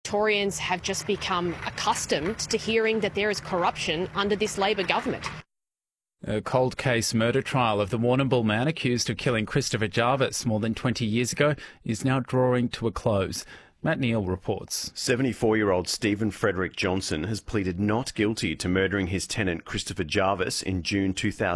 Victorians have just become accustomed to hearing that there is corruption under this Labor government. A cold case murder trial of the Warrnambool man accused of killing Christopher Jarvis more than 20 years ago is now drawing to a close. Matt Neal reports. 74-year-old Stephen Frederick Johnson has pleaded not guilty to murdering his tenant Christopher Jarvis in June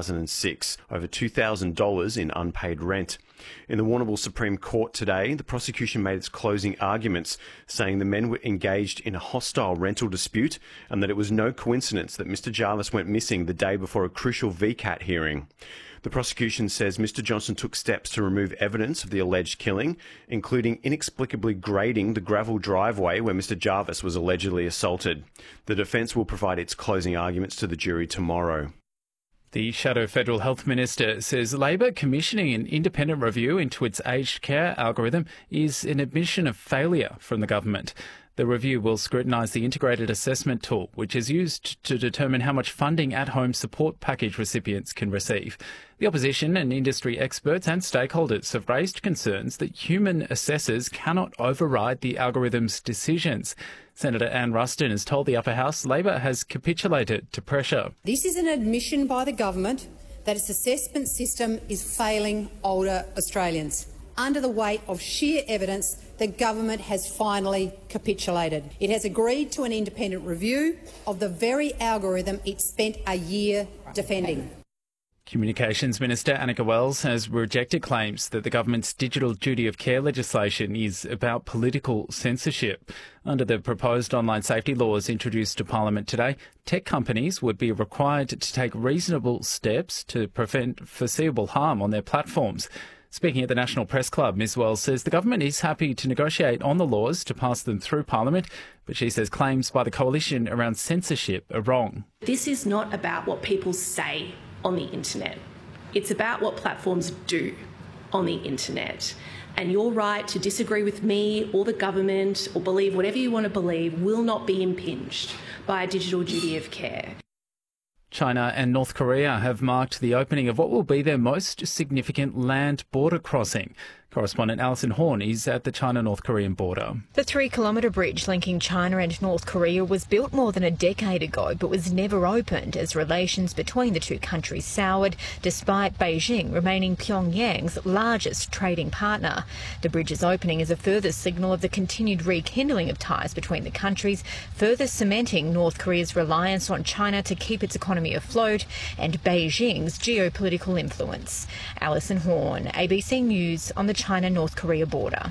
2006 over $2,000 in unpaid rent. In the Warrnambool Supreme Court today, the prosecution made its closing arguments, saying the men were engaged in a hostile rental dispute and that it was no coincidence that Mr Jarvis went missing the day before a crucial VCAT hearing. The prosecution says Mr Johnson took steps to remove evidence of the alleged killing, including inexplicably grading the gravel driveway where Mr Jarvis was allegedly assaulted. The defence will provide its closing arguments to the jury tomorrow. The Shadow Federal Health Minister says Labor commissioning an independent review into its aged care algorithm is an admission of failure from the government. The review will scrutinise the integrated assessment tool, which is used to determine how much funding at-home support package recipients can receive. The opposition and industry experts and stakeholders have raised concerns that human assessors cannot override the algorithm's decisions. Senator Anne Ruston has told the Upper House Labor has capitulated to pressure. This is an admission by the government that its assessment system is failing older Australians. Under the weight of sheer evidence, the government has finally capitulated. It has agreed to an independent review of the very algorithm it spent a year defending. Communications Minister Annika Wells has rejected claims that the government's digital duty of care legislation is about political censorship. Under the proposed online safety laws introduced to Parliament today, tech companies would be required to take reasonable steps to prevent foreseeable harm on their platforms. Speaking at the National Press Club, Ms Wells says the government is happy to negotiate on the laws to pass them through Parliament, but she says claims by the coalition around censorship are wrong. This is not about what people say on the internet. It's about what platforms do on the internet. And your right to disagree with me or the government or believe whatever you want to believe will not be impinged by a digital duty of care. China and North Korea have marked the opening of what will be their most significant land border crossing. Correspondent Alison Horn is at the China-North Korean border. The 3-kilometre bridge linking China and North Korea was built more than a decade ago but was never opened as relations between the two countries soured, despite Beijing remaining Pyongyang's largest trading partner. The bridge's opening is a further signal of the continued rekindling of ties between the countries, further cementing North Korea's reliance on China to keep its economy afloat and Beijing's geopolitical influence. Alison Horn, ABC News on the China-North Korea border.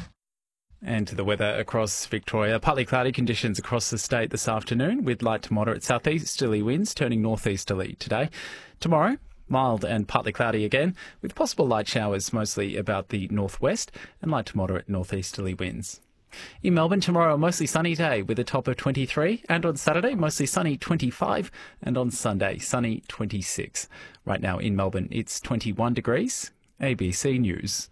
And to the weather across Victoria. Partly cloudy conditions across the state this afternoon with light to moderate southeasterly winds turning northeasterly today. Tomorrow, mild and partly cloudy again with possible light showers mostly about the northwest and light to moderate northeasterly winds. In Melbourne tomorrow, a mostly sunny day with a top of 23, and on Saturday, mostly sunny 25, and on Sunday, sunny 26. Right now in Melbourne, it's 21 degrees. ABC News.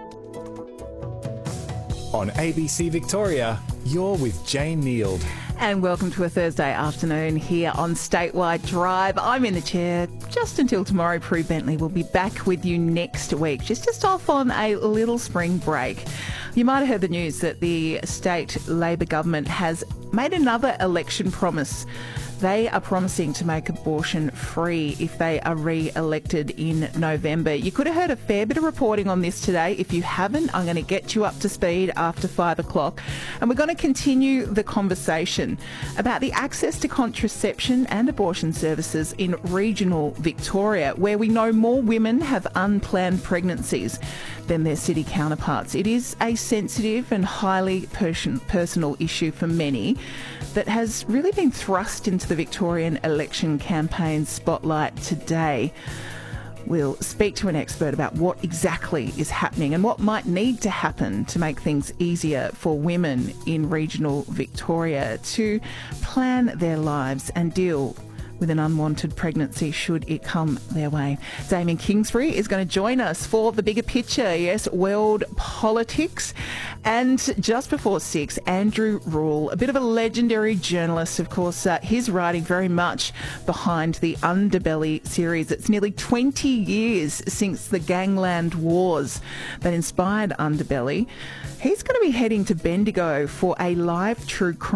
On ABC Victoria, you're with Jane Neild. And welcome to a Thursday afternoon here on Statewide Drive. I'm in the chair just until tomorrow. Prue Bentley will be back with you next week. She's just off on a little spring break. You might have heard the news that the state Labor government has made another election promise. They are promising to make abortion free if they are re-elected in November. You could have heard a fair bit of reporting on this today. If you haven't, I'm going to get you up to speed after 5 o'clock. And we're going to continue the conversation about the access to contraception and abortion services in regional Victoria, where we know more women have unplanned pregnancies than their city counterparts. It is a sensitive and highly personal issue for many that has really been thrust into the Victorian election campaign spotlight today. We'll speak to an expert about what exactly is happening and what might need to happen to make things easier for women in regional Victoria to plan their lives and deal with an unwanted pregnancy should it come their way. Damien Kingsbury is going to join us for the bigger picture, yes, world politics. And just before 6, Andrew Rule, a bit of a legendary journalist, of course, his writing very much behind the Underbelly series. It's nearly 20 years since the Gangland Wars that inspired Underbelly. He's going to be heading to Bendigo for a live true crime